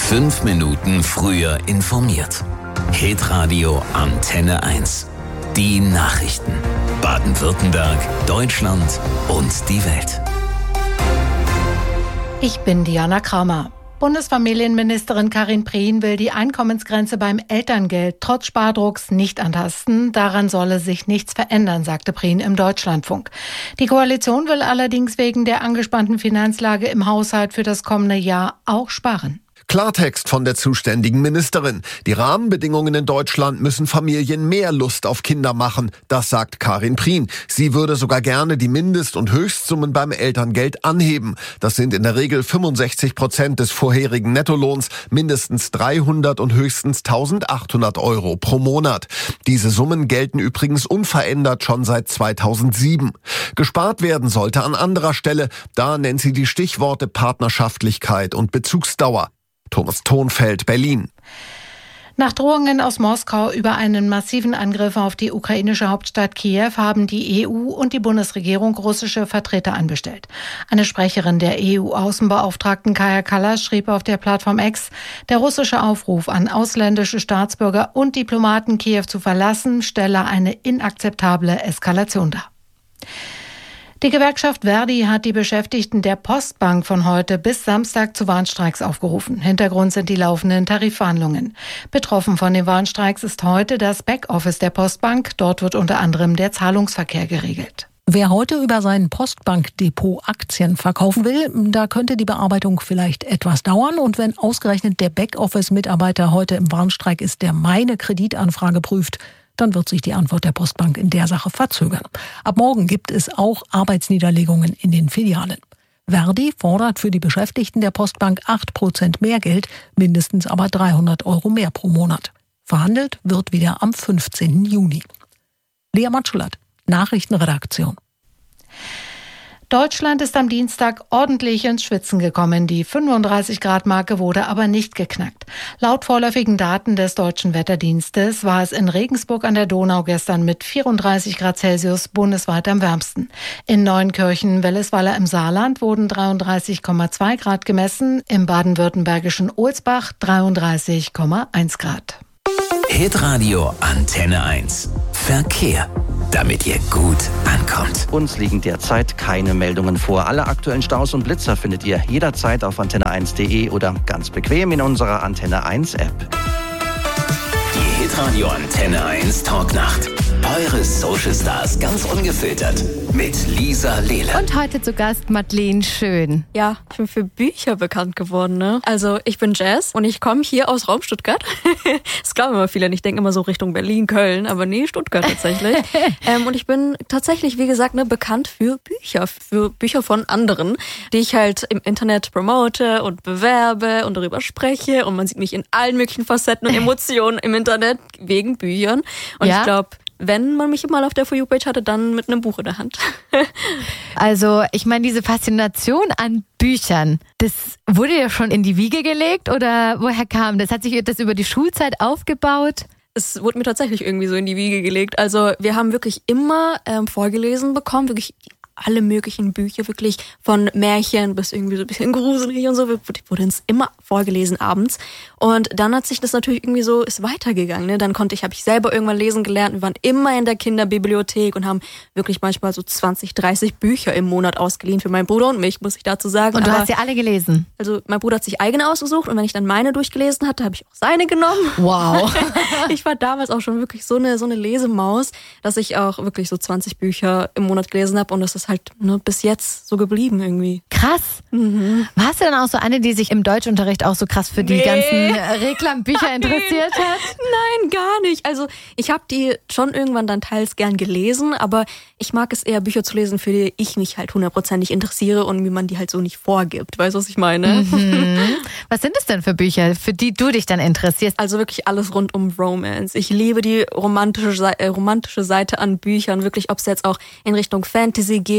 5 Minuten früher informiert. Hitradio Antenne 1. Die Nachrichten. Baden-Württemberg, Deutschland und die Welt. Ich bin Diana Kramer. Bundesfamilienministerin Karin Prien will die Einkommensgrenze beim Elterngeld trotz Spardrucks nicht antasten. Daran solle sich nichts verändern, sagte Prien im Deutschlandfunk. Die Koalition will allerdings wegen der angespannten Finanzlage im Haushalt für das kommende Jahr auch sparen. Klartext von der zuständigen Ministerin. Die Rahmenbedingungen in Deutschland müssen Familien mehr Lust auf Kinder machen. Das sagt Karin Prien. Sie würde sogar gerne die Mindest- und Höchstsummen beim Elterngeld anheben. Das sind in der Regel 65% des vorherigen Nettolohns, mindestens 300 und höchstens 1.800 Euro pro Monat. Diese Summen gelten übrigens unverändert schon seit 2007. Gespart werden sollte an anderer Stelle. Da nennt sie die Stichworte Partnerschaftlichkeit und Bezugsdauer. Thomas Thonfeld, Berlin. Nach Drohungen aus Moskau über einen massiven Angriff auf die ukrainische Hauptstadt Kiew haben die EU und die Bundesregierung russische Vertreter anbestellt. Eine Sprecherin der EU-Außenbeauftragten Kaja Kallas schrieb auf der Plattform X, der russische Aufruf an ausländische Staatsbürger und Diplomaten, Kiew zu verlassen, stelle eine inakzeptable Eskalation dar. Die Gewerkschaft Verdi hat die Beschäftigten der Postbank von heute bis Samstag zu Warnstreiks aufgerufen. Hintergrund sind die laufenden Tarifverhandlungen. Betroffen von den Warnstreiks ist heute das Backoffice der Postbank. Dort wird unter anderem der Zahlungsverkehr geregelt. Wer heute über sein Postbankdepot Aktien verkaufen will, da könnte die Bearbeitung vielleicht etwas dauern. Und wenn ausgerechnet der Backoffice-Mitarbeiter heute im Warnstreik ist, der meine Kreditanfrage prüft, dann wird sich die Antwort der Postbank in der Sache verzögern. Ab morgen gibt es auch Arbeitsniederlegungen in den Filialen. Verdi fordert für die Beschäftigten der Postbank 8% mehr Geld, mindestens aber 300 Euro mehr pro Monat. Verhandelt wird wieder am 15. Juni. Lea Matschulat, Nachrichtenredaktion. Deutschland ist am Dienstag ordentlich ins Schwitzen gekommen. Die 35-Grad-Marke wurde aber nicht geknackt. Laut vorläufigen Daten des Deutschen Wetterdienstes war es in Regensburg an der Donau gestern mit 34 Grad Celsius bundesweit am wärmsten. In Neunkirchen-Wellesweiler im Saarland wurden 33,2 Grad gemessen, im baden-württembergischen Ohlsbach 33,1 Grad. Hitradio Antenne 1. Verkehr. Damit ihr gut ankommt. Uns liegen derzeit keine Meldungen vor. Alle aktuellen Staus und Blitzer findet ihr jederzeit auf antenne1.de oder ganz bequem in unserer Antenne 1 App. Die Hitradio Antenne 1 Talknacht. Eure Social Stars ganz ungefiltert mit Lisa Lehler. Und heute zu Gast Madeleine Schön. Ja, ich bin für Bücher bekannt geworden, ne? Also ich bin Jazz und ich komme hier aus Raum Stuttgart. Das glauben immer viele. Ich denke immer so Richtung Berlin, Köln, aber nee, Stuttgart tatsächlich. Und ich bin tatsächlich, wie gesagt, bekannt für Bücher von anderen, die ich halt im Internet promote und bewerbe und darüber spreche. Und man sieht mich in allen möglichen Facetten und Emotionen im Internet wegen Büchern. Und ja? Ich glaube, wenn man mich mal auf der For You-Page hatte, dann mit einem Buch in der Hand. Also, ich meine, diese Faszination an Büchern, das wurde ja schon in die Wiege gelegt oder woher kam das? Hat sich das über die Schulzeit aufgebaut? Es wurde mir tatsächlich irgendwie so in die Wiege gelegt. Also wir haben wirklich immer vorgelesen bekommen, wirklich alle möglichen Bücher, wirklich von Märchen bis irgendwie so ein bisschen gruselig und so, wurde uns immer vorgelesen abends. Und dann hat sich das natürlich irgendwie so, ist weitergegangen, ne? Dann habe ich selber irgendwann lesen gelernt. Wir waren immer in der Kinderbibliothek und haben wirklich manchmal so 20, 30 Bücher im Monat ausgeliehen für meinen Bruder und mich, muss ich dazu sagen. Und du hast sie alle gelesen? Also mein Bruder hat sich eigene ausgesucht und wenn ich dann meine durchgelesen hatte, habe ich auch seine genommen. Wow. Ich war damals auch schon wirklich so eine Lesemaus, dass ich auch wirklich so 20 Bücher im Monat gelesen habe und das ist halt bis jetzt so geblieben irgendwie. Krass. Mhm. Warst du dann auch so eine, die sich im Deutschunterricht auch so krass für die ganzen Reklambücher interessiert hat? Nein, gar nicht. Also ich habe die schon irgendwann dann teils gern gelesen, aber ich mag es eher, Bücher zu lesen, für die ich mich halt 100% interessiere und wie man die halt so nicht vorgibt. Weißt du, was ich meine? Mhm. Was sind es denn für Bücher, für die du dich dann interessierst? Also wirklich alles rund um Romance. Ich liebe die romantische Seite an Büchern, wirklich, ob es jetzt auch in Richtung Fantasy geht.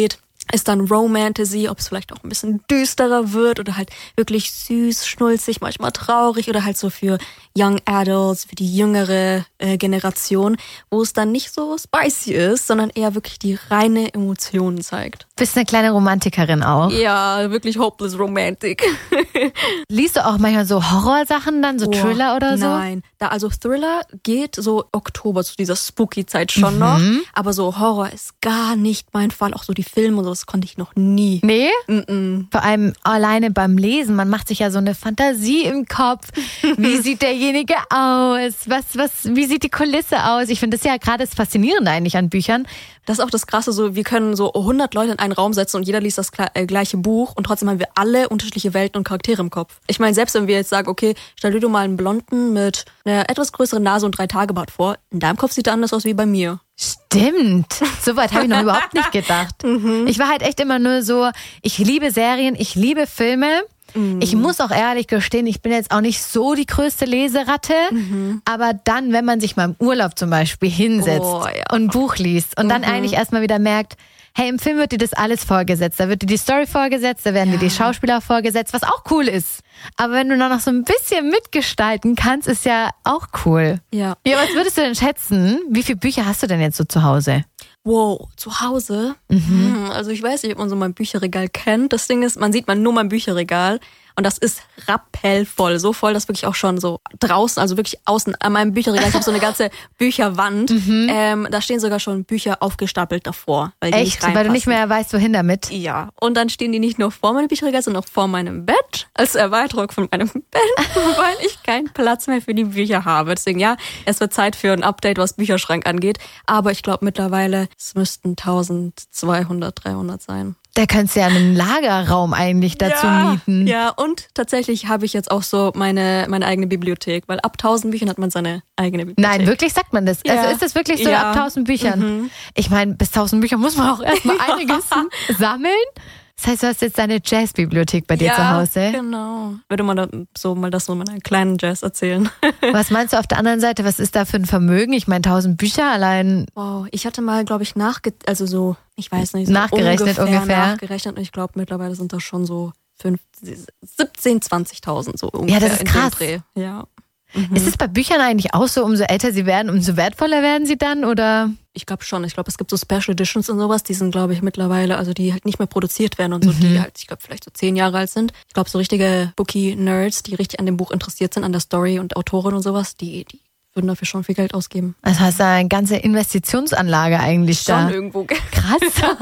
ist dann Romantasy, ob es vielleicht auch ein bisschen düsterer wird oder halt wirklich süß, schnulzig, manchmal traurig oder halt so für Young Adults, für die jüngere Generation, wo es dann nicht so spicy ist, sondern eher wirklich die reine Emotion zeigt. Bist eine kleine Romantikerin auch? Ja, wirklich hopeless romantic. Liest du auch manchmal so Horrorsachen dann, so Thriller oder so? Nein, also Thriller geht so Oktober zu dieser Spooky-Zeit schon noch, aber so Horror ist gar nicht mein Fall, auch so die Filme und so, das konnte ich noch nie. Nee? Vor allem alleine beim Lesen, man macht sich ja so eine Fantasie im Kopf. Wie sieht derjenige aus? Wie sieht die Kulisse aus? Ich finde das ja gerade das Faszinierende eigentlich an Büchern. Das ist auch das Krasse, so wir können so 100 Leute in einen Raum setzen und jeder liest das gleiche Buch und trotzdem haben wir alle unterschiedliche Welten und Charaktere im Kopf. Ich meine, selbst wenn wir jetzt sagen, okay, stell dir mal einen Blonden mit einer etwas größeren Nase und 3-Tage-Bart vor, in deinem Kopf sieht er anders aus wie bei mir. Stimmt. So weit habe ich noch überhaupt nicht gedacht. Ich war halt echt immer nur so, ich liebe Serien, ich liebe Filme. Ich muss auch ehrlich gestehen, ich bin jetzt auch nicht so die größte Leseratte, aber dann, wenn man sich mal im Urlaub zum Beispiel hinsetzt und ein Buch liest und dann eigentlich erstmal wieder merkt, hey, im Film wird dir das alles vorgesetzt. Da wird dir die Story vorgesetzt, da werden dir die Schauspieler vorgesetzt, was auch cool ist. Aber wenn du dann noch so ein bisschen mitgestalten kannst, ist ja auch cool. Ja. Ja, was würdest du denn schätzen? Wie viele Bücher hast du denn jetzt so zu Hause? Wow, zu Hause? Also ich weiß nicht, ob man so mein Bücherregal kennt. Das Ding ist, man sieht nur mein Bücherregal und das ist rappellvoll. So voll, dass wirklich auch schon so draußen, also wirklich außen an meinem Bücherregal, ich habe so eine ganze Bücherwand. Da stehen sogar schon Bücher aufgestapelt davor. Weil die nicht reinpassen. Weil du nicht mehr weißt, wohin damit? Ja, und dann stehen die nicht nur vor meinem Bücherregal, sondern auch vor meinem Bett, als Erweiterung von meinem Bett, weil ich keinen Platz mehr für die Bücher habe. Deswegen ja, es wird Zeit für ein Update, was Bücherschrank angeht. Aber ich glaube mittlerweile, es müssten 1200, 300 sein. Da könntest du ja einen Lagerraum eigentlich dazu mieten. Ja, und tatsächlich habe ich jetzt auch so meine eigene Bibliothek, weil ab 1000 Büchern hat man seine eigene Bibliothek. Nein, wirklich sagt man das? Ja. Also ist das wirklich so ab 1000 Büchern? Ich meine, bis 1000 Bücher muss man auch erstmal einiges sammeln. Das heißt, du hast jetzt deine Jazzbibliothek bei dir zu Hause? Ja, genau. Würde man da so mal das nur mit einer kleinen Jazz erzählen. Was meinst du auf der anderen Seite? Was ist da für ein Vermögen? Ich meine, 1000 Bücher allein. Wow, ich hatte mal, glaube ich, ich weiß nicht, so nachgerechnet ungefähr. Nachgerechnet und ich glaube, mittlerweile sind das schon so 17.000, 20.000 so ungefähr. Ja, das ist krass. Ja. Ist es bei Büchern eigentlich auch so, umso älter sie werden, umso wertvoller werden sie dann, oder? Ich glaube schon. Ich glaube, es gibt so Special Editions und sowas, die sind, glaube ich, mittlerweile, also die halt nicht mehr produziert werden und so, die halt, ich glaube, vielleicht so 10 Jahre alt sind. Ich glaube, so richtige Bookie-Nerds, die richtig an dem Buch interessiert sind, an der Story und Autorin und sowas, die würden dafür schon viel Geld ausgeben. Das heißt, eine ganze Investitionsanlage eigentlich da. Schon irgendwo. Krass.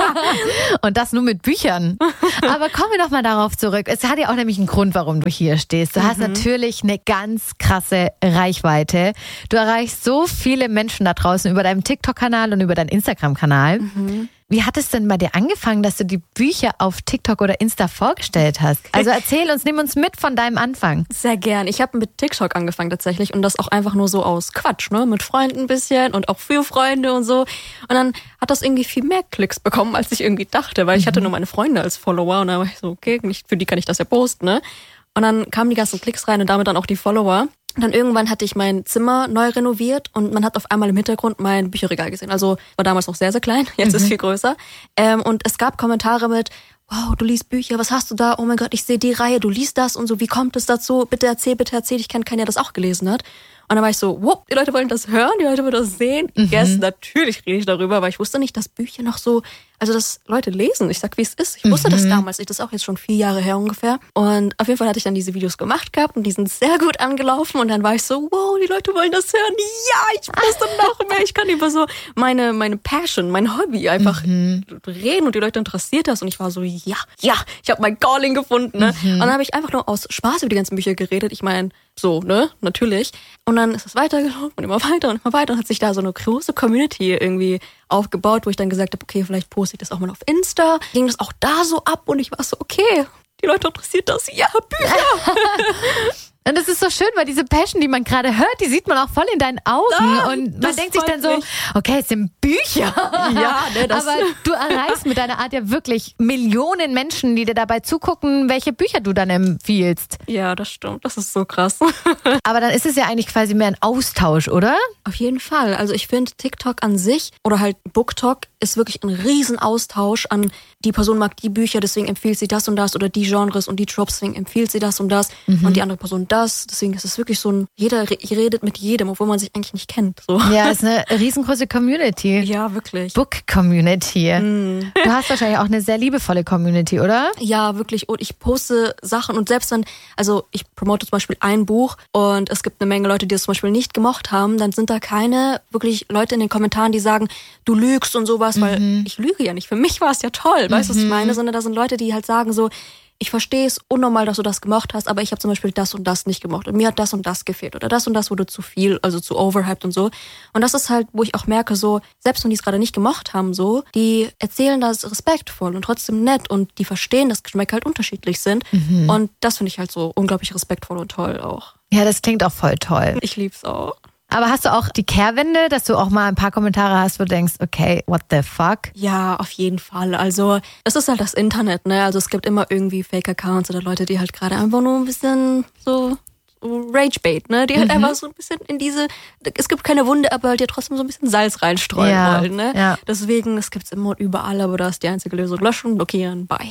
Und das nur mit Büchern. Aber kommen wir doch mal darauf zurück. Es hat ja auch nämlich einen Grund, warum du hier stehst. Du hast natürlich eine ganz krasse Reichweite. Du erreichst so viele Menschen da draußen über deinen TikTok-Kanal und über deinen Instagram-Kanal. Wie hat es denn bei dir angefangen, dass du die Bücher auf TikTok oder Insta vorgestellt hast? Also erzähl uns, nimm uns mit von deinem Anfang. Sehr gern. Ich habe mit TikTok angefangen tatsächlich und das auch einfach nur so aus Quatsch, ne? Mit Freunden ein bisschen und auch für Freunde und so. Und dann hat das irgendwie viel mehr Klicks bekommen, als ich irgendwie dachte, weil ich hatte nur meine Freunde als Follower und dann war ich so, okay, für die kann ich das ja posten, ne? Und dann kamen die ganzen Klicks rein und damit dann auch die Follower. Und dann irgendwann hatte ich mein Zimmer neu renoviert und man hat auf einmal im Hintergrund mein Bücherregal gesehen. Also war damals noch sehr, sehr klein, jetzt ist es viel größer. Und es gab Kommentare mit, wow, du liest Bücher, was hast du da? Oh mein Gott, ich sehe die Reihe, du liest das und so, wie kommt es dazu? Bitte erzähl, ich kenne keinen, der das auch gelesen hat. Und dann war ich so, wow, die Leute wollen das hören, die Leute wollen das sehen. Yes, natürlich rede ich darüber, weil ich wusste nicht, dass Bücher noch so, also dass Leute lesen. Ich sag, wie es ist. Ich wusste das damals nicht, das ist auch jetzt schon 4 Jahre her ungefähr. Und auf jeden Fall hatte ich dann diese Videos gemacht gehabt und die sind sehr gut angelaufen. Und dann war ich so, wow, die Leute wollen das hören. Ja, ich poste noch mehr. Ich kann über so meine Passion, mein Hobby einfach reden und die Leute interessiert das. Und ich war so, ja, ich habe mein Calling gefunden. Ne? Und dann habe ich einfach nur aus Spaß über die ganzen Bücher geredet. Ich meine, so, ne, natürlich. Und dann ist es weitergelaufen und immer weiter und hat sich da so eine große Community irgendwie aufgebaut, wo ich dann gesagt habe, okay, vielleicht poste ich das auch mal auf Insta. Ging das auch da so ab und ich war so, okay, die Leute interessiert das. Ja, Bücher. Und das ist so schön, weil diese Passion, die man gerade hört, die sieht man auch voll in deinen Augen. Und man denkt sich dann so, okay, es sind Bücher. Ja, ne, das aber du erreichst mit deiner Art ja wirklich Millionen Menschen, die dir dabei zugucken, welche Bücher du dann empfiehlst. Ja, das stimmt. Das ist so krass. Aber dann ist es ja eigentlich quasi mehr ein Austausch, oder? Auf jeden Fall. Also ich finde TikTok an sich oder halt BookTok ist wirklich ein Riesen-Austausch an die Person mag die Bücher, deswegen empfiehlt sie das und das oder die Genres und die Tropes, deswegen empfiehlt sie das und das und die andere Person das. Deswegen ist es wirklich so ein, jeder redet mit jedem, obwohl man sich eigentlich nicht kennt. So. Ja, es ist eine riesengroße Community. Ja, wirklich. Book-Community. Du hast wahrscheinlich auch eine sehr liebevolle Community, oder? Ja, wirklich. Und ich poste Sachen und selbst wenn, also ich promote zum Beispiel ein Buch und es gibt eine Menge Leute, die es zum Beispiel nicht gemocht haben, dann sind da keine wirklich Leute in den Kommentaren, die sagen, du lügst und sowas, weil ich lüge ja nicht. Für mich war es ja toll, weißt du, was ich meine? Sondern da sind Leute, die halt sagen so, ich verstehe es unnormal, dass du das gemocht hast, aber ich habe zum Beispiel das und das nicht gemocht und mir hat das und das gefehlt oder das und das wurde zu viel, also zu overhyped und so. Und das ist halt, wo ich auch merke, so, selbst wenn die es gerade nicht gemocht haben, so, die erzählen das respektvoll und trotzdem nett und die verstehen, dass Geschmäcker halt unterschiedlich sind. Und das finde ich halt so unglaublich respektvoll und toll auch. Ja, das klingt auch voll toll. Ich lieb's auch. Aber hast du auch die Kehrwende, dass du auch mal ein paar Kommentare hast, wo du denkst, okay, what the fuck? Ja, auf jeden Fall. Also es ist halt das Internet, ne? Also es gibt immer irgendwie Fake-Accounts oder Leute, die halt gerade einfach nur ein bisschen so Ragebait, ne? Die halt einfach so ein bisschen in diese, es gibt keine Wunde, aber halt ja trotzdem so ein bisschen Salz reinstreuen wollen, ne? Ja. Deswegen, es gibt's immer und überall, aber da ist die einzige Lösung, löschen, blockieren, bye.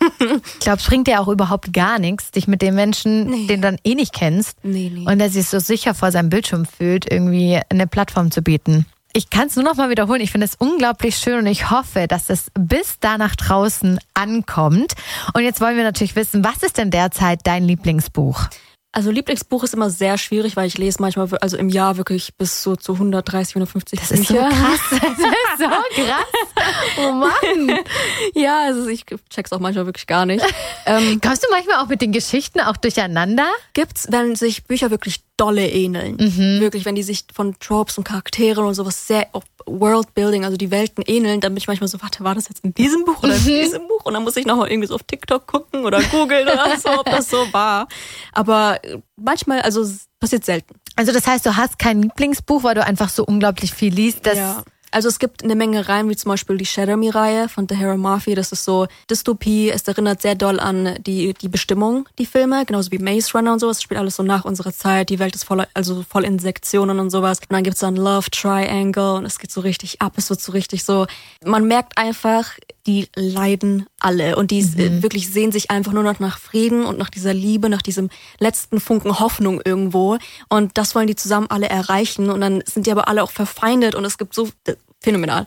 Ich glaube, es bringt dir auch überhaupt gar nichts, dich mit dem Menschen, den du dann eh nicht kennst und der sich so sicher vor seinem Bildschirm fühlt, irgendwie eine Plattform zu bieten. Ich kann es nur noch mal wiederholen. Ich finde es unglaublich schön und ich hoffe, dass es bis da nach draußen ankommt. Und jetzt wollen wir natürlich wissen, was ist denn derzeit dein Lieblingsbuch? Also Lieblingsbuch ist immer sehr schwierig, weil ich lese manchmal, also im Jahr wirklich bis so zu 130, 150 Das ist so krass. Das ist so krass. Oh Mann. Ja, also ich check's auch manchmal wirklich gar nicht. Kommst du manchmal auch mit den Geschichten auch durcheinander? Gibt's, wenn sich Bücher wirklich dolle ähneln. Wirklich, wenn die sich von Tropes und Charakteren und sowas sehr Worldbuilding, also die Welten ähneln, dann bin ich manchmal so, warte, war das jetzt in diesem Buch oder in diesem Buch? Und dann muss ich nochmal irgendwie so auf TikTok gucken oder googeln oder so, ob das so war. Aber manchmal, also passiert selten. Also das heißt, du hast kein Lieblingsbuch, weil du einfach so unglaublich viel liest, dass... Ja. Also es gibt eine Menge Reihen, wie zum Beispiel die Shadow Me-Reihe von Tahereh Mafi. Das ist so Dystopie. Es erinnert sehr doll an die Bestimmung, die Filme. Genauso wie Maze Runner und sowas. Das spielt alles so nach unserer Zeit. Die Welt ist voll in Sektionen und sowas. Und dann gibt's dann Love Triangle und es geht so richtig ab. Es wird so richtig so... Man merkt einfach, die leiden alle. Und die wirklich sehen sich einfach nur noch nach Frieden und nach dieser Liebe, nach diesem letzten Funken Hoffnung irgendwo. Und das wollen die zusammen alle erreichen. Und dann sind die aber alle auch verfeindet. Und es gibt so... Phänomenal,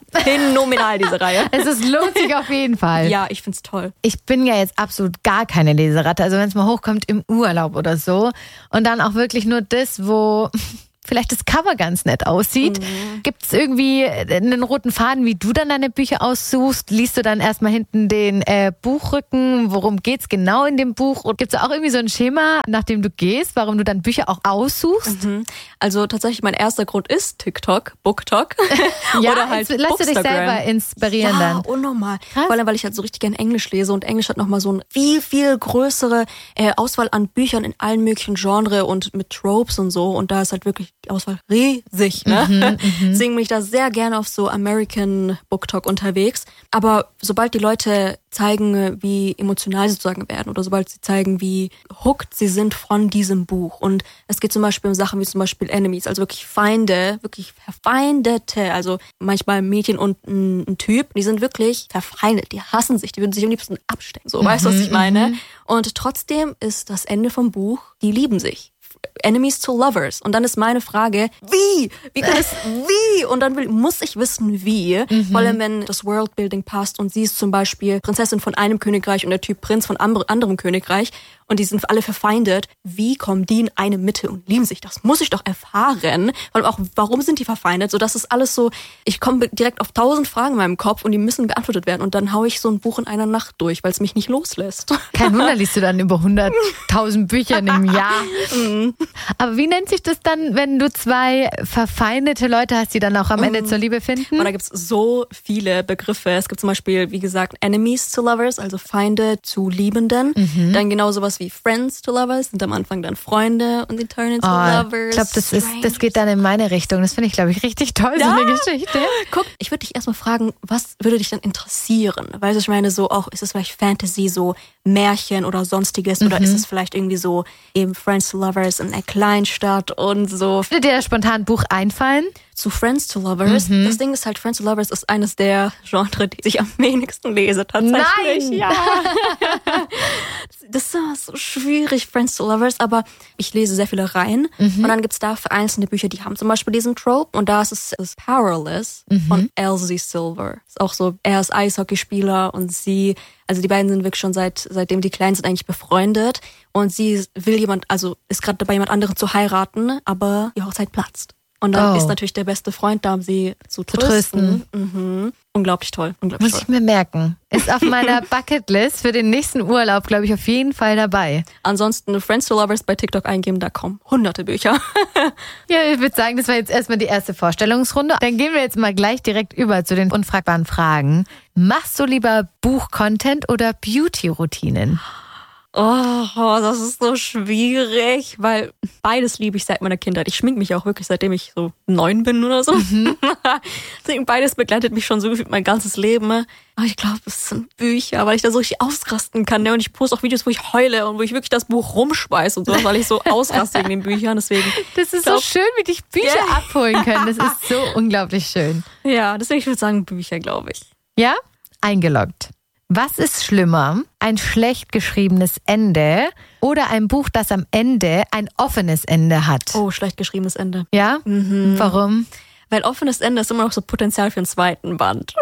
diese Reihe. Es lohnt sich auf jeden Fall. Ja, ich find's toll. Ich bin ja jetzt absolut gar keine Leseratte. Also wenn es mal hochkommt im Urlaub oder so und dann auch wirklich nur das, wo vielleicht das Cover ganz nett aussieht. Gibt es irgendwie einen roten Faden, wie du dann deine Bücher aussuchst? Liest du dann erstmal hinten den Buchrücken? Worum geht's genau in dem Buch? Und gibt es auch irgendwie so ein Schema, nach dem du gehst, warum du dann Bücher auch aussuchst? Also tatsächlich mein erster Grund ist TikTok, BookTok. Ja, oder halt lässt du dich selber inspirieren dann? Ja, unnormal. Vor allem, weil ich halt so richtig gern Englisch lese und Englisch hat nochmal so eine viel, viel größere Auswahl an Büchern in allen möglichen Genres und mit Tropes und so. Und da ist halt wirklich die Auswahl riesig, ne? Deswegen bin ich da sehr gerne auf so American BookTok unterwegs. Aber sobald die Leute zeigen, wie emotional sie sozusagen werden oder sobald sie zeigen, wie hooked sie sind von diesem Buch. Und es geht zum Beispiel um Sachen wie zum Beispiel Enemies, also wirklich Feinde, wirklich Verfeindete, also manchmal ein Mädchen und ein Typ, die sind wirklich verfeindet, die hassen sich, die würden sich am liebsten abstecken, so, weißt du, was ich meine? Und trotzdem ist das Ende vom Buch, die lieben sich. Enemies to Lovers. Und dann ist meine Frage, wie? Wie kann es, wie? Und dann muss ich wissen, wie. Vor allem, wenn das Worldbuilding passt und sie ist zum Beispiel Prinzessin von einem Königreich und der Typ Prinz von anderem Königreich und die sind alle verfeindet. Wie kommen die in eine Mitte und lieben sich? Das muss ich doch erfahren. Und auch, warum sind die verfeindet? So, das ist alles so, ich komme direkt auf 1000 Fragen in meinem Kopf und die müssen beantwortet werden. Und dann haue ich so ein Buch in einer Nacht durch, weil es mich nicht loslässt. Kein Wunder, liest du dann über 100.000 Bücher in einem Jahr. Aber wie nennt sich das dann, wenn du zwei verfeindete Leute hast, die dann auch am Ende zur Liebe finden? Und da gibt's so viele Begriffe. Es gibt zum Beispiel, wie gesagt, Enemies to Lovers, also Feinde zu Liebenden. Dann genau sowas sowas wie Friends to Lovers, sind am Anfang dann Freunde und Eternal to Lovers. Ich glaube, das geht dann in meine Richtung. Das finde ich, glaube ich, richtig toll, so eine Geschichte. Guck, ich würde dich erstmal fragen, was würde dich denn interessieren? Weil ich meine, so auch, ist es vielleicht Fantasy, so Märchen oder sonstiges, oder ist es vielleicht irgendwie so eben Friends to Lovers in einer Kleinstadt und so. Würde dir da spontan ein Buch einfallen? Zu Friends to Lovers. Das Ding ist halt, Friends to Lovers ist eines der Genres, die ich am wenigsten lese, tatsächlich. Nein! Ja. Das ist immer so schwierig, Friends to Lovers, aber ich lese sehr viele Reihen und dann gibt's da einzelne Bücher, die haben zum Beispiel diesen Trope und da ist es Powerless von Elsie Silver. Ist auch so, er ist Eishockeyspieler und sie, also die beiden sind wirklich schon seitdem die klein sind eigentlich befreundet und sie will ist gerade dabei, jemand anderen zu heiraten, aber die Hochzeit platzt. Und dann ist natürlich der beste Freund da, um sie zu trösten. Unglaublich toll. Muss ich mir merken. Ist auf meiner Bucketlist für den nächsten Urlaub, glaube ich, auf jeden Fall dabei. Ansonsten Friends to Lovers bei TikTok eingeben, da kommen hunderte Bücher. Ja, ich würde sagen, das war jetzt erstmal die erste Vorstellungsrunde. Dann gehen wir jetzt mal gleich direkt über zu den unfragbaren Fragen. Machst du lieber Buch-Content oder Beauty-Routinen? Oh, das ist so schwierig, weil beides liebe ich seit meiner Kindheit. Ich schmink mich auch wirklich, seitdem ich so 9 bin oder so. Deswegen beides begleitet mich schon so gefühlt mein ganzes Leben. Aber ich glaube, es sind Bücher, weil ich da so richtig ausrasten kann. Ne? Und ich poste auch Videos, wo ich heule und wo ich wirklich das Buch rumschmeiße und so, weil ich so ausraste wegen den Büchern. Deswegen. Das ist so schön, wie dich Bücher abholen können. Das ist so unglaublich schön. Ja, deswegen würde ich sagen Bücher, glaube ich. Ja? Eingeloggt. Was ist schlimmer? Ein schlecht geschriebenes Ende oder ein Buch, das am Ende ein offenes Ende hat? Oh, schlecht geschriebenes Ende. Ja? Warum? Weil offenes Ende ist immer noch so Potenzial für einen zweiten Band.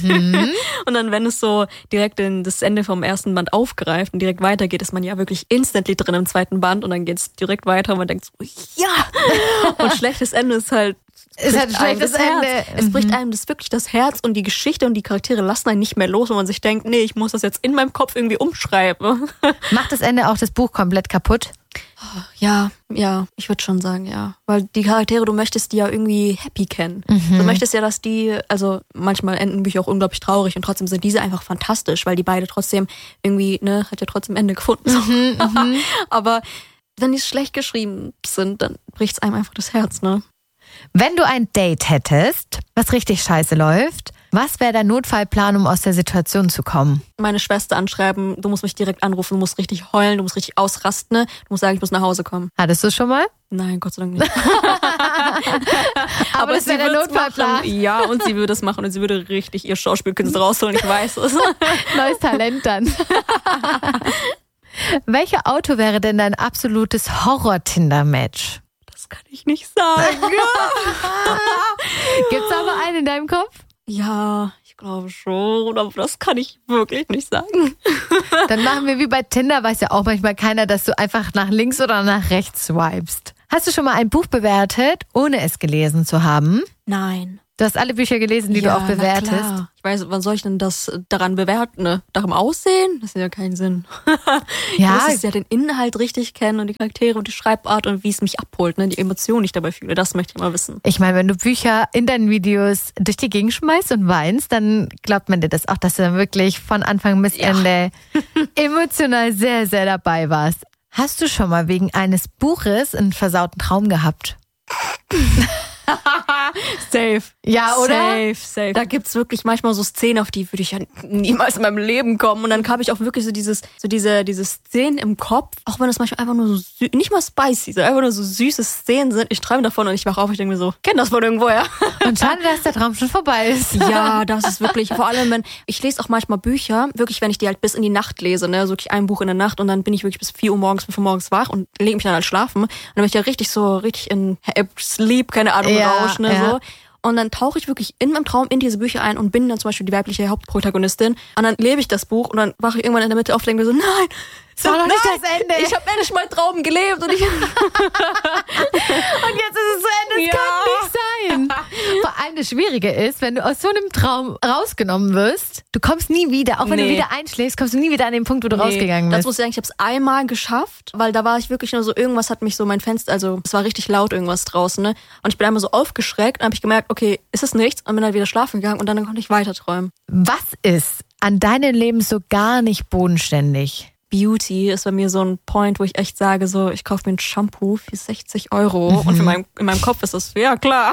Und dann, wenn es so direkt das Ende vom ersten Band aufgreift und direkt weitergeht, ist man ja wirklich instantly drin im zweiten Band und dann geht es direkt weiter und man denkt so, ja! Und schlechtes Ende ist halt Es hat ein schlechtes Ende. Es bricht einem wirklich das Herz und die Geschichte und die Charaktere lassen einen nicht mehr los, wenn man sich denkt, nee, ich muss das jetzt in meinem Kopf irgendwie umschreiben. Macht das Ende auch das Buch komplett kaputt? Ja, ich würde schon sagen, ja. Weil die Charaktere, du möchtest die ja irgendwie happy kennen. Du möchtest ja, dass also manchmal enden Bücher auch unglaublich traurig und trotzdem sind diese einfach fantastisch, weil die beide trotzdem irgendwie, hat ja trotzdem Ende gefunden. Aber wenn die schlecht geschrieben sind, dann bricht's einem einfach das Herz, ne? Wenn du ein Date hättest, was richtig scheiße läuft, was wäre dein Notfallplan, um aus der Situation zu kommen? Meine Schwester anschreiben, du musst mich direkt anrufen, du musst richtig heulen, du musst richtig ausrasten, du musst sagen, ich muss nach Hause kommen. Hattest du schon mal? Nein, Gott sei Dank nicht. Aber das wäre der Notfallplan. Ja, und sie würde es machen und sie würde richtig ihr Schauspielkünste rausholen, ich weiß es. Neues Talent dann. Welcher Auto wäre denn dein absolutes Horror-Tinder-Match? Das kann ich nicht sagen. Gibt's aber einen in deinem Kopf? Ja, ich glaube schon, aber das kann ich wirklich nicht sagen. Dann machen wir wie bei Tinder, weiß ja auch manchmal keiner, dass du einfach nach links oder nach rechts swipest. Hast du schon mal ein Buch bewertet, ohne es gelesen zu haben? Nein. Du hast alle Bücher gelesen, die du auch bewertest. Klar. Ich weiß, wann soll ich denn das daran bewerten? Ne? Nach dem Aussehen? Das hat ja keinen Sinn. Ja. Ich muss ja den Inhalt richtig kennen und die Charaktere und die Schreibart und wie es mich abholt, ne? Die Emotionen, die ich dabei fühle. Das möchte ich mal wissen. Ich meine, wenn du Bücher in deinen Videos durch die Gegend schmeißt und weinst, dann glaubt man dir das auch, dass du dann wirklich von Anfang bis Ende emotional sehr, sehr dabei warst. Hast du schon mal wegen eines Buches einen versauten Traum gehabt? Safe. Ja, oder? Safe. Da gibt's wirklich manchmal so Szenen, auf die würde ich ja niemals in meinem Leben kommen. Und dann habe ich auch wirklich so diese Szenen im Kopf, auch wenn es manchmal einfach nur so nicht mal spicy, so einfach nur so süße Szenen sind. Ich träume davon und ich wache auf und ich denke mir so, kenn das von irgendwoher. Und schade, dass der Traum schon vorbei ist. Ja, das ist wirklich, vor allem wenn, ich lese auch manchmal Bücher, wirklich, wenn ich die halt bis in die Nacht lese, ne, so wirklich ein Buch in der Nacht und dann bin ich wirklich bis 4 Uhr morgens, 5 Uhr morgens wach und lege mich dann halt schlafen. Und dann bin ich ja richtig in Sleep, keine Ahnung, Rausch, ne, so. Und dann tauche ich wirklich in meinem Traum in diese Bücher ein und bin dann zum Beispiel die weibliche Hauptprotagonistin. Und dann lebe ich das Buch und dann wache ich irgendwann in der Mitte auf und denke mir so, nein, das war noch nicht das Ende. Ich habe endlich meinen Traum gelebt und ich und jetzt ist es zu Ende. Das kann nicht sein. Vor allem das Schwierige ist, wenn du aus so einem Traum rausgenommen wirst, du kommst nie wieder. Auch wenn du wieder einschläfst, kommst du nie wieder an den Punkt, wo du rausgegangen bist. Das muss ich sagen, ich habe es einmal geschafft, weil da war ich wirklich nur so, irgendwas hat mich so mein Fenster, also es war richtig laut irgendwas draußen, ne? Und ich bin einmal so aufgeschreckt und habe ich gemerkt, okay, ist es nichts? Und bin dann wieder schlafen gegangen und dann konnte ich weiter träumen. Was ist an deinem Leben so gar nicht bodenständig? Beauty ist bei mir so ein Point, wo ich echt sage, so, ich kaufe mir ein Shampoo für 60 €. Und in meinem Kopf ist das, ja klar.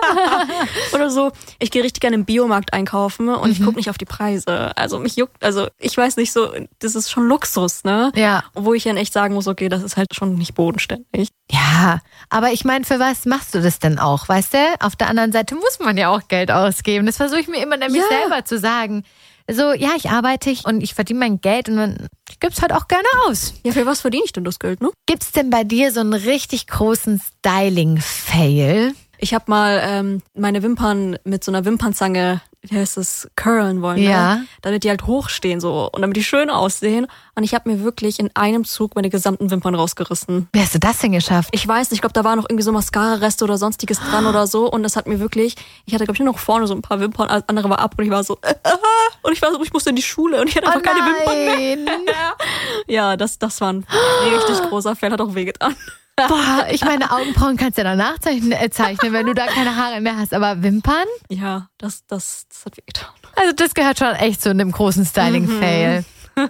Oder so, ich gehe richtig gerne im Biomarkt einkaufen und ich gucke nicht auf die Preise. Also mich juckt, also ich weiß nicht so, das ist schon Luxus, ne? Ja. Wo ich dann echt sagen muss, okay, das ist halt schon nicht bodenständig. Ja, aber ich meine, für was machst du das denn auch, weißt du? Auf der anderen Seite muss man ja auch Geld ausgeben. Das versuche ich mir immer nämlich selber zu sagen. So, ja, ich arbeite und ich verdiene mein Geld und dann gib's halt auch gerne aus. Ja, für was verdiene ich denn das Geld, ne? Gibt's denn bei dir so einen richtig großen Styling-Fail? Ich habe mal meine Wimpern mit so einer Wimpernzange, wie heißt das, curlen wollen, Ja. ne? Damit die halt hochstehen so und damit die schön aussehen. Und ich habe mir wirklich in einem Zug meine gesamten Wimpern rausgerissen. Wie hast du das denn geschafft? Ich weiß nicht, ich glaube, da war noch irgendwie so Mascara-Reste oder sonstiges dran oder so. Und das hat mir wirklich, ich hatte, glaube ich, nur noch vorne so ein paar Wimpern, alles andere war ab und ich war so, und ich war so, ich musste in die Schule und ich hatte einfach keine Wimpern mehr. Ja, das war ein richtig großer Fehler, hat auch wehgetan. Boah, ich meine, Augenbrauen kannst du ja danach zeichnen, wenn du da keine Haare mehr hast. Aber Wimpern? Ja, das hat wehgetan. Also das gehört schon echt zu einem großen Styling-Fail.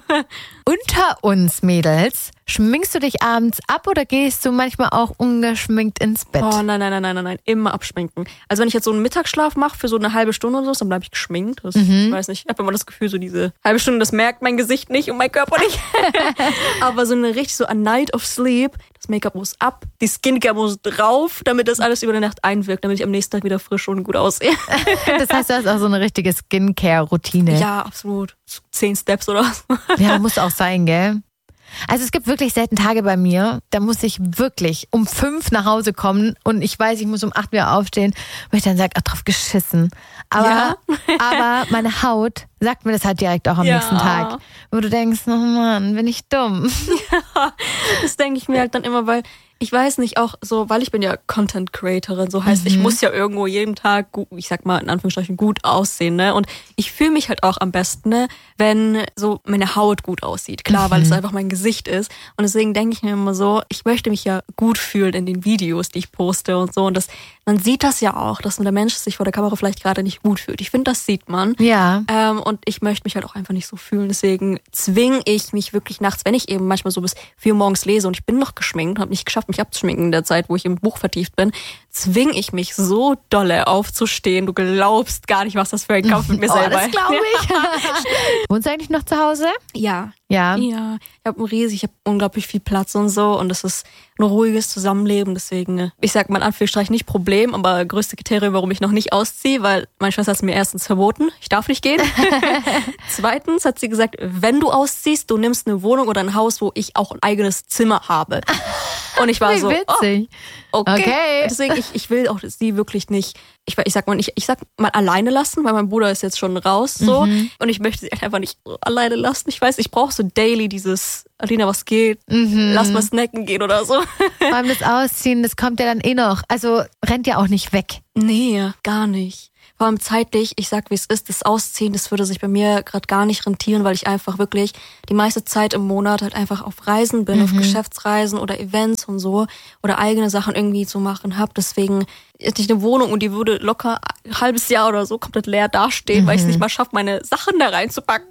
Unter uns Mädels, schminkst du dich abends ab oder gehst du manchmal auch ungeschminkt ins Bett? Oh nein, immer abschminken. Also wenn ich jetzt so einen Mittagsschlaf mache für so eine halbe Stunde oder so, dann bleibe ich geschminkt. Ich weiß nicht, ich habe immer das Gefühl, so diese halbe Stunde, das merkt mein Gesicht nicht und mein Körper nicht. Aber so eine richtig so a night of sleep, das Make-up muss ab, die Skincare muss drauf, damit das alles über die Nacht einwirkt, damit ich am nächsten Tag wieder frisch und gut aussehe. Das heißt, du hast auch so eine richtige Skincare-Routine. Ja, absolut. 10 Steps oder so. Ja, muss auch sein, gell? Also es gibt wirklich selten Tage bei mir, da muss ich wirklich um 5 nach Hause kommen und ich weiß, ich muss um 8 wieder aufstehen, wo ich dann sage, drauf geschissen. Aber meine Haut sagt mir das halt direkt auch am nächsten Tag. Wo du denkst, oh Mann, bin ich dumm. Ja, das denke ich mir halt dann immer, weil ich weiß nicht, auch so, weil ich bin ja Content Creatorin, so heißt, ich muss ja irgendwo jeden Tag, gut, ich sag mal in Anführungsstrichen, gut aussehen, ne? Und ich fühle mich halt auch am besten, ne, wenn so meine Haut gut aussieht. Klar, weil es einfach mein Gesicht ist. Und deswegen denke ich mir immer so, ich möchte mich ja gut fühlen in den Videos, die ich poste und so. Und man sieht das ja auch, dass der Mensch sich vor der Kamera vielleicht gerade nicht gut fühlt. Ich finde, das sieht man. Ja. Und ich möchte mich halt auch einfach nicht so fühlen. Deswegen zwinge ich mich wirklich nachts, wenn ich eben manchmal so bis 4 Uhr morgens lese und ich bin noch geschminkt und habe nicht geschafft, mich abzuschminken in der Zeit, wo ich im Buch vertieft bin, zwinge ich mich so dolle aufzustehen. Du glaubst gar nicht, was das für ein Kampf mit mir selber ist. Das glaube ich. Wohnst du eigentlich noch zu Hause? Ja. Ja. Ja, ich habe unglaublich viel Platz und so und das ist ein ruhiges Zusammenleben, deswegen, ich sag mal in Anführungsstrichen nicht Problem, aber größte Kriterium, warum ich noch nicht ausziehe, weil meine Schwester hat es mir erstens verboten, ich darf nicht gehen. Zweitens hat sie gesagt, wenn du ausziehst, du nimmst eine Wohnung oder ein Haus, wo ich auch ein eigenes Zimmer habe. Und ich war Wie so, witzig. Okay. Deswegen, ich will auch sie wirklich nicht, ich sag mal alleine lassen, weil mein Bruder ist jetzt schon raus, so. Und ich möchte sie einfach nicht so alleine lassen. Ich weiß, ich brauche so daily dieses, Alina, was geht? Lass mal snacken gehen oder so. Vor allem das Ausziehen, das kommt ja dann eh noch. Also rennt ja auch nicht weg. Nee, gar nicht. Vor allem zeitlich, ich sag wie es ist, das Ausziehen, das würde sich bei mir gerade gar nicht rentieren, weil ich einfach wirklich die meiste Zeit im Monat halt einfach auf Reisen bin, auf Geschäftsreisen oder Events und so oder eigene Sachen irgendwie zu machen habe. Deswegen hätte ich eine Wohnung und die würde locker ein halbes Jahr oder so komplett leer dastehen, weil ich es nicht mal schaffe, meine Sachen da reinzupacken.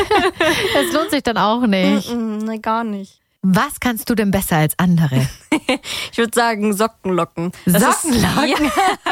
Das lohnt sich dann auch nicht. Nee, gar nicht. Was kannst du denn besser als andere? Ich würde sagen Sockenlocken. Sockenlocken?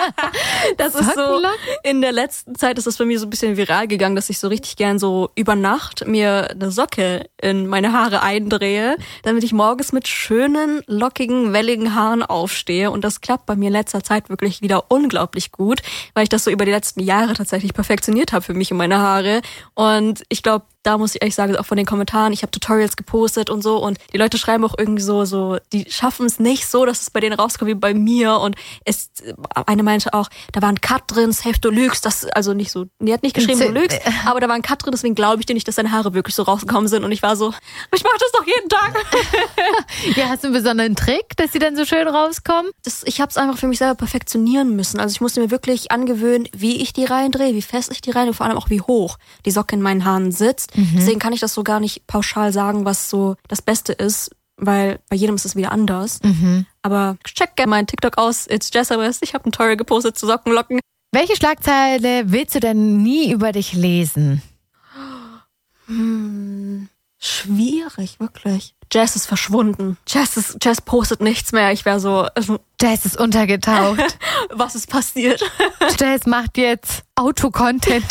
Das ist so, in der letzten Zeit ist das bei mir so ein bisschen viral gegangen, dass ich so richtig gern so über Nacht mir eine Socke in meine Haare eindrehe, damit ich morgens mit schönen, lockigen, welligen Haaren aufstehe. Und das klappt bei mir in letzter Zeit wirklich wieder unglaublich gut, weil ich das so über die letzten Jahre tatsächlich perfektioniert habe für mich und meine Haare. Und ich glaube, da muss ich ehrlich sagen, auch von den Kommentaren, ich habe Tutorials gepostet und so und die Leute schreiben auch irgendwie so, die schaffen es nicht so, dass es bei denen rauskommt wie bei mir und eine meinte auch, da war ein Cut drin, safe du lügst, das, also nicht so, die hat nicht geschrieben, du lügst, aber da war ein Cut drin, deswegen glaube ich dir nicht, dass deine Haare wirklich so rausgekommen sind und ich war so, ich mache das doch jeden Tag. Ja, hast du einen besonderen Trick, dass sie dann so schön rauskommen? Ich habe es einfach für mich selber perfektionieren müssen, also ich musste mir wirklich angewöhnen, wie ich die reindrehe, wie fest ich die reindrehe, vor allem auch wie hoch die Socke in meinen Haaren sitzt. Deswegen kann ich das so gar nicht pauschal sagen, was so das Beste ist, weil bei jedem ist es wieder anders. Aber check gerne meinen TikTok aus, it's Jessabeth. Ich habe ein Tutorial gepostet zu Sockenlocken. Welche Schlagzeile willst du denn nie über dich lesen? Schwierig, wirklich. Jazz ist verschwunden. Jazz postet nichts mehr. Ich wäre so... Jazz ist untergetaucht. Was ist passiert? Jazz macht jetzt Autocontent.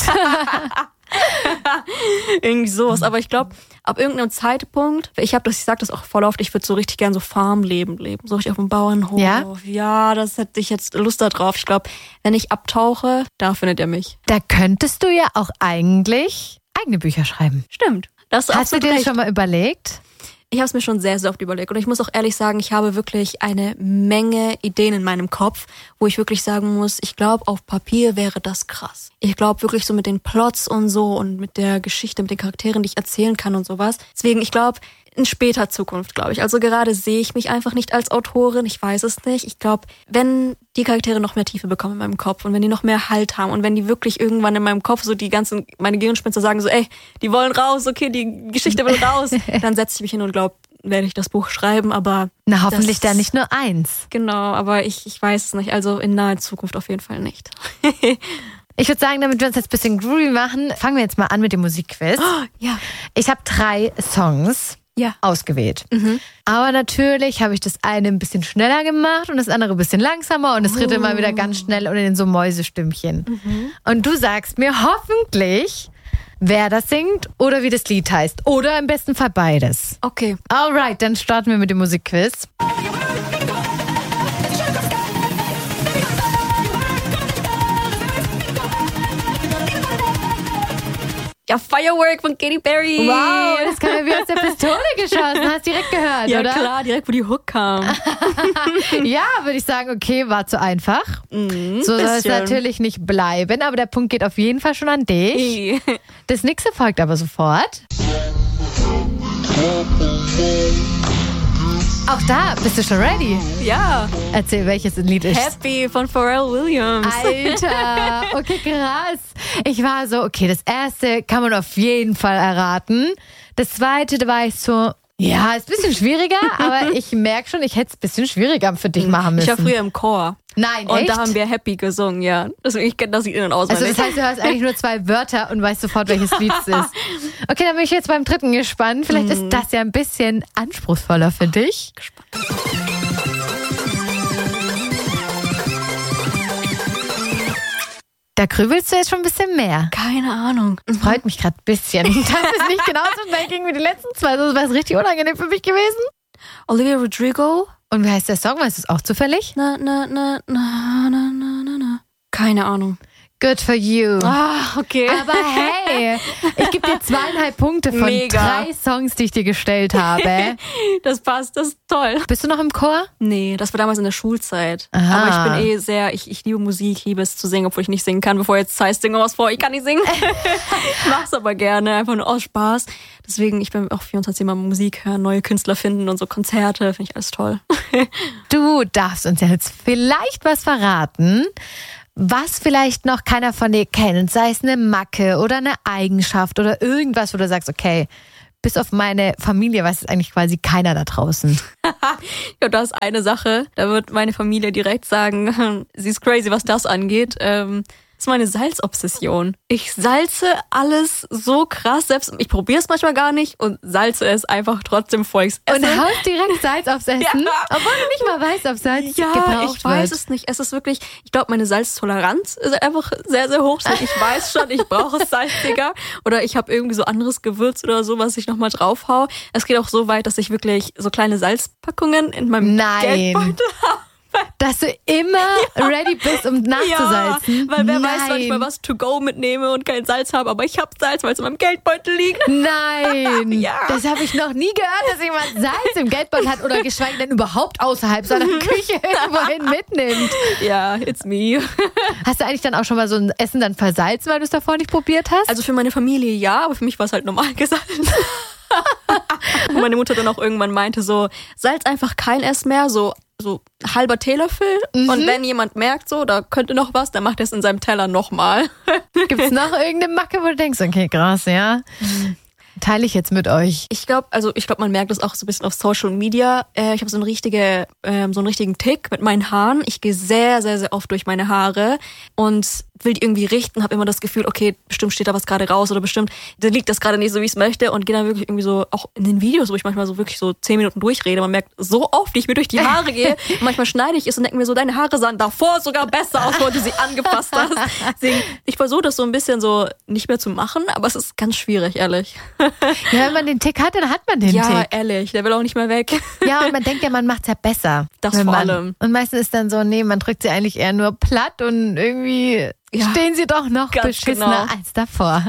Irgendwie sowas. Aber ich glaube, ab irgendeinem Zeitpunkt, ich sag das auch voll oft, ich würde so richtig gern so Farmleben leben. So richtig auf dem Bauernhof. Ja, das hätte ich jetzt Lust da drauf. Ich glaube, wenn ich abtauche, da findet ihr mich. Da könntest du ja auch eigentlich eigene Bücher schreiben. Stimmt. Hast du dir das schon mal überlegt? Ich habe es mir schon sehr, sehr oft überlegt. Und ich muss auch ehrlich sagen, ich habe wirklich eine Menge Ideen in meinem Kopf, wo ich wirklich sagen muss, ich glaube, auf Papier wäre das krass. Ich glaube wirklich so mit den Plots und so und mit der Geschichte, mit den Charakteren, die ich erzählen kann und sowas. Deswegen, ich glaube, in später Zukunft, glaube ich. Also gerade sehe ich mich einfach nicht als Autorin. Ich weiß es nicht. Ich glaube, wenn die Charaktere noch mehr Tiefe bekommen in meinem Kopf und wenn die noch mehr Halt haben und wenn die wirklich irgendwann in meinem Kopf so meine Gehirnspinster sagen so, ey, die wollen raus, okay, die Geschichte will raus, dann setze ich mich hin und glaube, werde ich das Buch schreiben, aber... Na, hoffentlich dann nicht nur eins. Genau, aber ich weiß es nicht. Also in naher Zukunft auf jeden Fall nicht. Ich würde sagen, damit wir uns jetzt ein bisschen groovy machen, fangen wir jetzt mal an mit dem Musikquiz. Oh, ja. Ich habe 3 Songs ausgewählt. Aber natürlich habe ich das eine ein bisschen schneller gemacht und das andere ein bisschen langsamer und das dritte mal wieder ganz schnell und in so Mäusestimmchen. Und du sagst mir hoffentlich, wer das singt oder wie das Lied heißt. Oder im besten Fall beides. Okay. Alright, dann starten wir mit dem Musikquiz. Ja, Firework von Katy Perry. Wow, das kam ja wie aus der Pistole geschossen. Hast direkt gehört, ja, oder? Ja, klar, direkt, wo die Hook kam. Ja, würde ich sagen, okay, war zu einfach. So soll es natürlich nicht bleiben, aber der Punkt geht auf jeden Fall schon an dich. Das nächste folgt aber sofort. Auch da, bist du schon ready? Ja. Erzähl, welches Lied ist. Happy von Pharrell Williams. Alter, okay, krass. Ich war so, okay, das erste kann man auf jeden Fall erraten. Das zweite, da war ich so, ja, ist ein bisschen schwieriger, aber ich merke schon, ich hätte es ein bisschen schwieriger für dich machen müssen. Ich war früher im Chor. Nein, und echt? Da haben wir Happy gesungen, ja. Deswegen, ich kenne das Lied in- und auswendig. Also das heißt, du hörst eigentlich nur 2 Wörter und weißt sofort, welches Lied es ist. Okay, dann bin ich jetzt beim dritten gespannt. Vielleicht ist das ja ein bisschen anspruchsvoller für dich. Da grübelst du jetzt schon ein bisschen mehr. Keine Ahnung. Das freut mich gerade ein bisschen. Das ist nicht genauso schnell gegen wie die letzten 2. Das wäre richtig unangenehm für mich gewesen. Olivia Rodrigo. Und wie heißt der Song? Weißt du es auch zufällig? Na. Keine Ahnung. Good for you. Ah, okay. Aber hey, ich gebe dir 2,5 Punkte von 3 Songs, die ich dir gestellt habe. Das passt, das ist toll. Bist du noch im Chor? Nee, das war damals in der Schulzeit. Aha. Aber ich bin ich liebe Musik, ich liebe es zu singen, obwohl ich nicht singen kann. Bevor jetzt heißt, singe was vor, ich kann nicht singen. Ich mach's aber gerne, einfach nur aus Spaß. Deswegen, ich bin auch 24 Mal Musik hören, neue Künstler finden und so Konzerte, finde ich alles toll. Du darfst uns ja jetzt vielleicht was verraten, was vielleicht noch keiner von dir kennt, sei es eine Macke oder eine Eigenschaft oder irgendwas, wo du sagst, okay, bis auf meine Familie weiß es eigentlich quasi keiner da draußen. Ja, das ist eine Sache, da wird meine Familie direkt sagen, sie ist crazy, was das angeht. Das ist meine Salzobsession. Ich salze alles so krass, selbst ich probiere es manchmal gar nicht und salze es einfach trotzdem, bevor ich es esse. Und haust direkt Salz aufs Essen, obwohl du nicht mal weißt, ob Salz gebraucht wird. Ich weiß es nicht. Es ist wirklich, ich glaube, meine Salztoleranz ist einfach sehr, sehr hoch. Ich weiß schon, ich brauche es salziger oder ich habe irgendwie so anderes Gewürz oder so, was ich nochmal drauf hau. Es geht auch so weit, dass ich wirklich so kleine Salzpackungen in meinem Geldbeutel habe. Dass du immer ready bist, um nachzusalzen. Ja, weil wer weiß, wann ich mal was to go mitnehme und kein Salz habe, aber ich habe Salz, weil es in meinem Geldbeutel liegt. Nein, ja. Das habe ich noch nie gehört, dass jemand Salz im Geldbeutel hat oder geschweige denn überhaupt außerhalb seiner Küche irgendwohin mitnimmt. Ja, it's me. Hast du eigentlich dann auch schon mal so ein Essen dann versalzen, weil du es davor nicht probiert hast? Also für meine Familie ja, aber für mich war es halt normal gesalzen. Und meine Mutter dann auch irgendwann meinte so, salz einfach kein Ess mehr, so halber Teelöffel. Und wenn jemand merkt so, da könnte noch was, dann macht er es in seinem Teller nochmal. Gibt's noch irgendeine Macke, wo du denkst, okay, krass, ja? Teile ich jetzt mit euch. Ich glaube, man merkt das auch so ein bisschen auf Social Media. Ich habe so einen richtigen Tick mit meinen Haaren. Ich gehe sehr, sehr, sehr oft durch meine Haare. Und will die irgendwie richten, habe immer das Gefühl, okay, bestimmt steht da was gerade raus oder bestimmt liegt das gerade nicht so, wie ich es möchte und gehe dann wirklich irgendwie so, auch in den Videos, wo ich manchmal so wirklich so 10 Minuten durchrede, man merkt so oft, wie ich mir durch die Haare gehe und manchmal schneide ich es und denke mir so, deine Haare sahen davor sogar besser aus, wo du sie angepasst hast. Deswegen, ich versuche das so ein bisschen so nicht mehr zu machen, aber es ist ganz schwierig, ehrlich. Ja, wenn man den Tick hat, dann hat man den Tick. Ja, ehrlich, der will auch nicht mehr weg. Ja, und man denkt ja, man macht's ja besser. Das vor allem. Und meistens ist dann so, nee, man drückt sie eigentlich eher nur platt und irgendwie stehen sie doch noch beschissener als davor.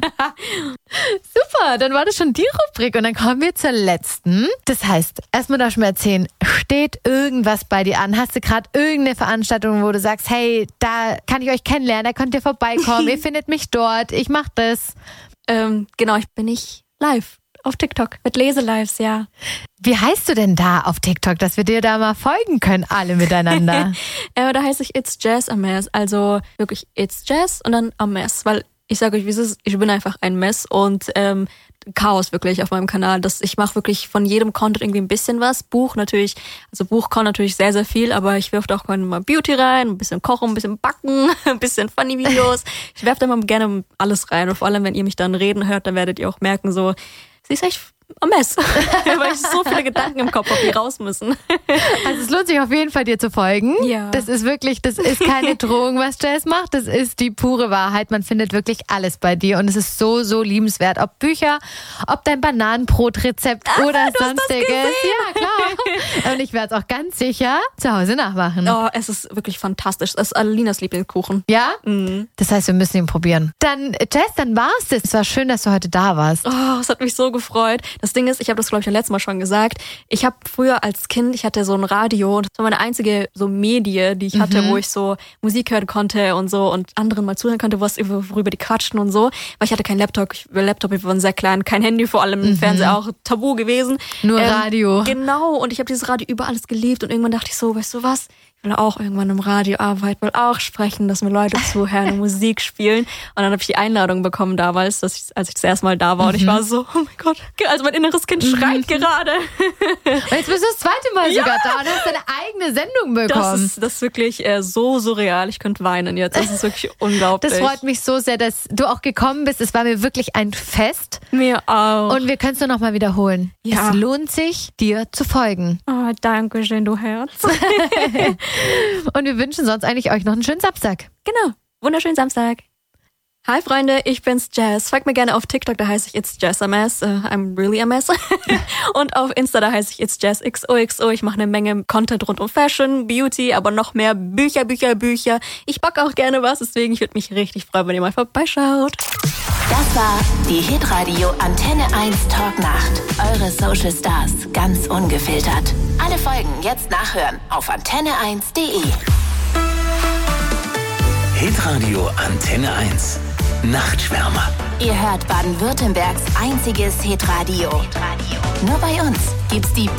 Super, dann war das schon die Rubrik und dann kommen wir zur letzten. Das heißt, erstmal darfst du mir erzählen, steht irgendwas bei dir an? Hast du gerade irgendeine Veranstaltung, wo du sagst, hey, da kann ich euch kennenlernen, da könnt ihr vorbeikommen, ihr findet mich dort, ich mach das. Genau, ich bin nicht live auf TikTok mit Leselives, ja. Wie heißt du denn da auf TikTok, dass wir dir da mal folgen können, alle miteinander? Da heiße ich It's Jazz a Mess, also wirklich It's Jazz und dann a Mess, weil ich sage euch, wie es ist, ich bin einfach ein Mess und Chaos wirklich auf meinem Kanal. Ich mache wirklich von jedem Content irgendwie ein bisschen was. Buch natürlich, also Buch kann natürlich sehr, sehr viel, aber ich werfe da auch gerne mal Beauty rein, ein bisschen Kochen, ein bisschen Backen, ein bisschen Funny-Videos. Ich werfe da mal gerne alles rein und vor allem, wenn ihr mich dann reden hört, dann werdet ihr auch merken, so, sie ist echt am Mess, weil ich so viele Gedanken im Kopf habe, die raus müssen. Also es lohnt sich auf jeden Fall, dir zu folgen. Ja. Das ist keine Drohung, was Jazz macht. Das ist die pure Wahrheit. Man findet wirklich alles bei dir und es ist so, so liebenswert. Ob Bücher, ob dein Bananenbrotrezept oder sonstiges. Ja, klar. Und ich werde es auch ganz sicher zu Hause nachmachen. Oh, es ist wirklich fantastisch. Es ist Alelinas Lieblingskuchen. Ja? Mhm. Das heißt, wir müssen ihn probieren. Dann, Jazz, dann war's das. Es war schön, dass du heute da warst. Oh, es hat mich so gefreut. Das Ding ist, ich habe das, glaube ich, letztes Mal schon gesagt, ich habe früher als Kind, ich hatte so ein Radio, das war meine einzige so Medie, die ich hatte, wo ich so Musik hören konnte und so und anderen mal zuhören konnte, worüber die quatschten und so, weil ich hatte keinen Laptop, ich war sehr klein, kein Handy, vor allem im Fernseher auch tabu gewesen. Nur Radio. Genau, und ich habe dieses Radio über alles geliebt und irgendwann dachte ich so, weißt du was, ich will auch irgendwann im Radio arbeiten, will auch sprechen, dass mir Leute zuhören und Musik spielen. Und dann habe ich die Einladung bekommen damals, als ich das erste Mal da war. Und ich war so, oh mein Gott, also mein inneres Kind schreit gerade. Und jetzt bist du das zweite Mal sogar da und hast deine eigene Sendung bekommen. Das ist wirklich so surreal. Ich könnte weinen jetzt. Das ist wirklich unglaublich. Das freut mich so sehr, dass du auch gekommen bist. Es war mir wirklich ein Fest. Mir auch. Und wir können es nur noch mal wiederholen. Ja. Es lohnt sich, dir zu folgen. Oh, danke schön, du Herz. Und wir wünschen sonst eigentlich euch noch einen schönen Samstag. Genau, wunderschönen Samstag. Hi Freunde, ich bin's Jazz. Folgt mir gerne auf TikTok, da heiße ich It's Jazz a Mess. I'm really a mess. Und auf Insta, da heiße ich It's Jazz XOXO. Ich mache eine Menge Content rund um Fashion, Beauty, aber noch mehr Bücher. Ich backe auch gerne was, deswegen ich würde mich richtig freuen, wenn ihr mal vorbeischaut. Das war die Hitradio Antenne 1 Talknacht. Eure Social Stars, ganz ungefiltert. Alle Folgen jetzt nachhören auf antenne1.de. Hitradio Antenne 1. Nachtschwärmer. Ihr hört Baden-Württembergs einziges Hitradio. Nur bei uns gibt's die